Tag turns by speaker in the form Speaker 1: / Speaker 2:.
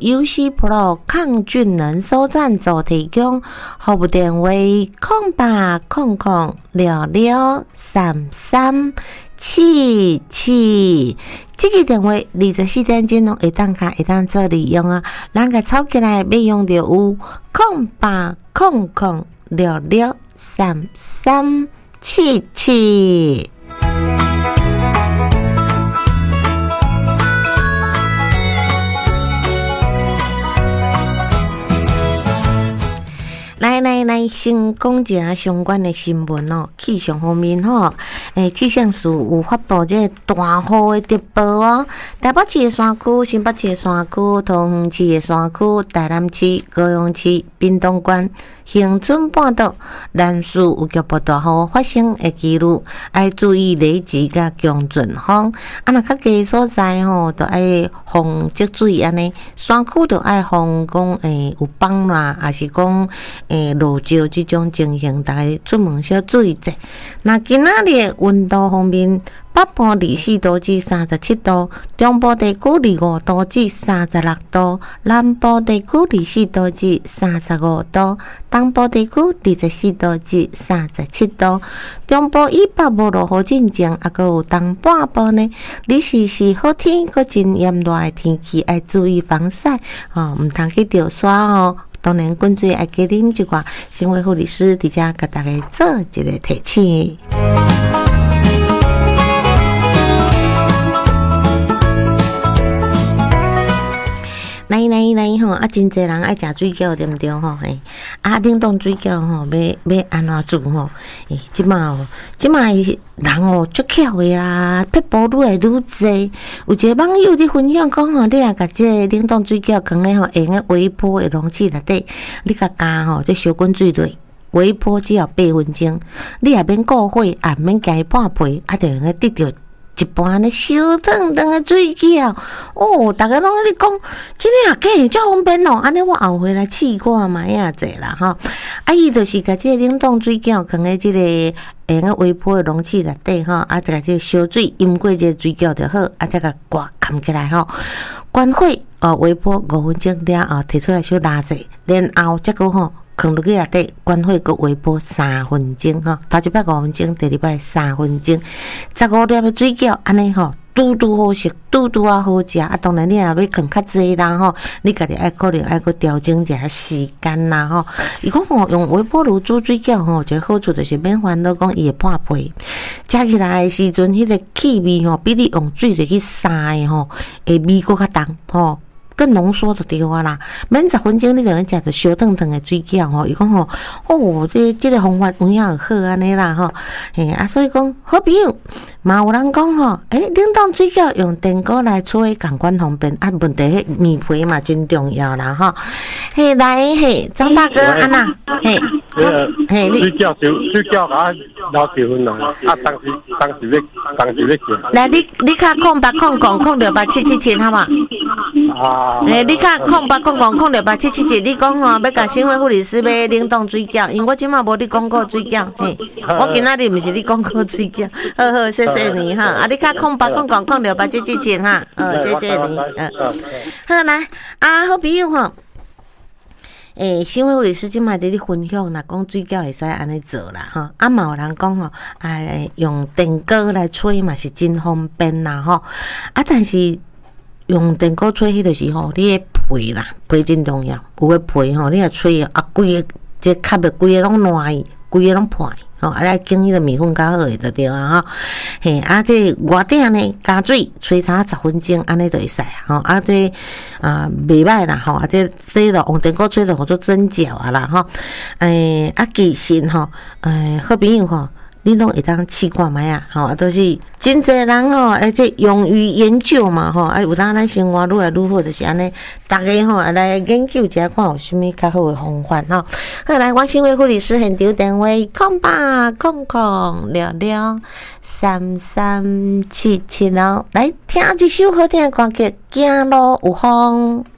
Speaker 1: UC Pro 抗菌能收赞助提供，服务电话0800633777，这个电话24点钟拢会当做利用啊，咱个抄起来要用就有0800633777。来，先讲一下相关的新闻哦。气象方面吼，气象署有发布这个大雨的特报哦。台北市的山区、新北市的山区、桃园市的山区、台南市、高雄市、屏东县、恒春半岛、南市有局部大雨发生的几率，要注意雷击甲强阵风。若较低所在吼，就要防积水安尼。山区就要防讲有崩啦，还是讲落石这种情形，大家出门小注意者。那今仔日的温度方面，北部24度至37度，中部地区25度至36度，南部地区24度至35度，东部地区24度至37度。中部以北无落雨进程，还有东半部呢，是好天，搁真炎热的天气，要注意防晒哦，唔通去钓沙哦。当然，滚水爱加啉一寡，生活护理师伫遮甲大家做一个提醒。来吼，真侪人爱食水饺，对毋对吼？冷冻水饺吼，要安怎做吼？即马人哦，足巧的啊，撇步愈来愈侪。有一个网友伫分享讲吼，你若甲这冷冻水饺放咧吼，用个微波的容器内底，你甲加吼，这小滚水落，微波只要8分钟，你也免顾火，也免加半皮，就用个得到一般咧小烫烫的水饺哦，大家拢在讲，这个也假遮方便哦。安尼我后回来试看卖啊者啦吼。伊就是甲这个冷冻水饺放在这个微波的容器内底吼，再甲这个烧水淹过这个水饺就好，再甲挂盖起来吼。关火微波5分钟了后，摕出来小拉者，然后再个吼。放落去内底，关火搁微波3分钟吼，头一摆5分钟，第二摆3分钟，15粒的水饺安尼吼，拄好食，拄啊好食。当然你若要放较济啦吼，你家己可能爱搁调整一下时间啦吼。伊讲吼，用微波炉煮水饺吼，一个好处就是免烦恼讲伊会破皮，食起来的时阵，迄个气味吼，比你用水落去杀的吼，会味搁较重吼。更浓缩就对啊啦，免10分钟你就能食到小烫烫的水饺吼。伊讲吼，这个方法有影好安尼啦吼。所以讲好朋友嘛有人讲吼，冷冻水饺用电锅来吹，同款方便。问题迄面皮嘛真重要啦吼。张大哥安那你
Speaker 2: 水饺啊老结婚啦，当时要食。
Speaker 1: 来，你卡0800068777好嘛？你看0800068777，你讲吼要甲新会护理师买冷冻水饺，因为我即马无你讲过水饺，我今仔日毋是你讲过水饺，好，谢谢你哈。你看0800068777哈，谢谢你，好来好朋友吼。新会护理师即摆伫咧分享啦，讲水饺会使安尼做啦吼。嘛有人讲吼，用电锅来吹嘛是真方便啦吼。但是用电锅吹迄就是吼，你的皮啦，皮真重要。有个皮吼，你若吹规个这壳的规个拢烂去，规个拢破去吼。来经迄个面粉较好诶，就对啊吼。这外顶呢加水吹它10分钟，安尼就会使吼。这袂歹啦吼。这就用电锅吹就好做蒸饺啊啦吼。其实吼，好朋友吼。你拢会当试看卖啊，吼，都是真侪人吼，这用于研究嘛，吼，有当咱生活愈来愈好，就是安尼，大家吼来研究一下，看有啥物较好的方法吼。好，来，我新会护理师现场电话0800663377哦，来听一首好听的歌曲《行路有风》。